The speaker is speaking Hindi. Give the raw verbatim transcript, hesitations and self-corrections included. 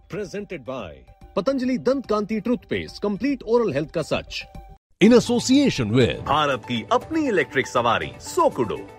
Presented by Patanjali Dant Kanti Toothpaste, complete oral health का सच. In association with भारत की अपनी इलेक्ट्रिक सवारी सोकुडो.